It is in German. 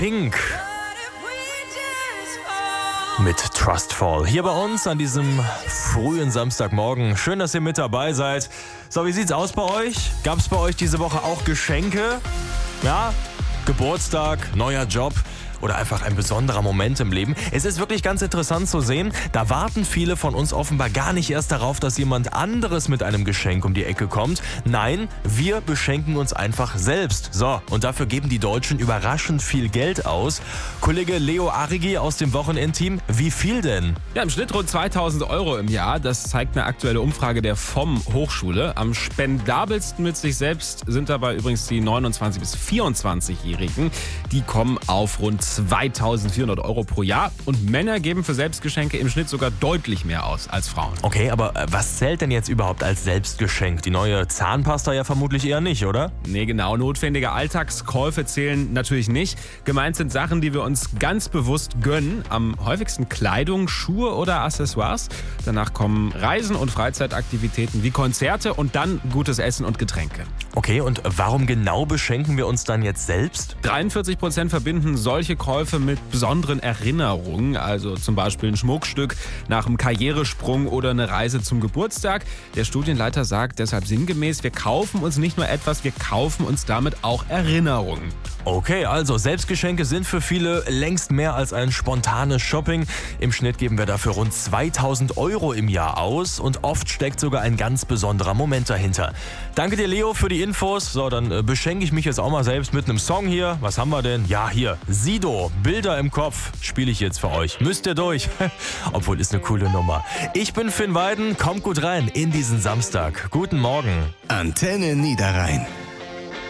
Pink mit Trustfall. Hier bei uns an diesem frühen Samstagmorgen. Schön, dass ihr mit dabei seid. So, wie sieht's aus bei euch? Gab's bei euch diese Woche auch Geschenke? Ja? Geburtstag, neuer Job oder einfach ein besonderer Moment im Leben. Es ist wirklich ganz interessant zu sehen, da warten viele von uns offenbar gar nicht erst darauf, dass jemand anderes mit einem Geschenk um die Ecke kommt. Nein, wir beschenken uns einfach selbst. So, und dafür geben die Deutschen überraschend viel Geld aus. Kollege Leo Arrigi aus dem Wochenendteam, wie viel denn? Ja, im Schnitt rund 2.000 € im Jahr. Das zeigt eine aktuelle Umfrage der FOM Hochschule. Am spendabelsten mit sich selbst sind dabei übrigens die 29- bis 24-Jährigen. Die kommen auf rund 2.400 € pro Jahr. Und Männer geben für Selbstgeschenke im Schnitt sogar deutlich mehr aus als Frauen. Okay, aber was zählt denn jetzt überhaupt als Selbstgeschenk? Die neue Zahnpasta ja vermutlich eher nicht, oder? Nee, genau. Notwendige Alltagskäufe zählen natürlich nicht. Gemeint sind Sachen, die wir uns ganz bewusst gönnen. Am häufigsten Kleidung, Schuhe oder Accessoires. Danach kommen Reisen und Freizeitaktivitäten wie Konzerte und dann gutes Essen und Getränke. Okay, und warum genau beschenken wir uns dann jetzt selbst? 43% verbinden solche Käufe mit besonderen Erinnerungen, also zum Beispiel ein Schmuckstück nach einem Karrieresprung oder eine Reise zum Geburtstag. Der Studienleiter sagt deshalb sinngemäß, wir kaufen uns nicht nur etwas, wir kaufen uns damit auch Erinnerungen. Okay, also Selbstgeschenke sind für viele längst mehr als ein spontanes Shopping. Im Schnitt geben wir dafür rund 2.000 € im Jahr aus und oft steckt sogar ein ganz besonderer Moment dahinter. Danke dir, Leo, für die Infos. So, dann beschenke ich mich jetzt auch mal selbst mit einem Song hier. Was haben wir denn? Ja, hier, Sido, Bilder im Kopf, spiele ich jetzt für euch. Müsst ihr durch. Obwohl, ist eine coole Nummer. Ich bin Finn Weiden, kommt gut rein in diesen Samstag. Guten Morgen. Antenne Niederrhein.